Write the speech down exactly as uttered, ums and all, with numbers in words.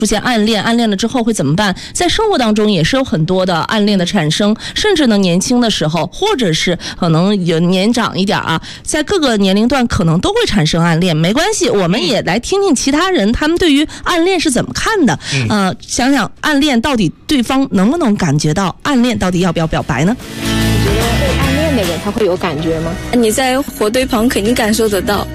出现暗恋，暗恋了之后会怎么办？在生活当中也是有很多的暗恋的产生，甚至呢年轻的时候，或者是可能有年长一点啊，在各个年龄段可能都会产生暗恋。没关系，我们也来听听其他人他们对于暗恋是怎么看的。嗯、呃，想想暗恋到底对方能不能感觉到，暗恋到底要不要表白呢？ 你觉得被暗恋的人他会有感觉吗？ 你在火堆旁肯定感受得到。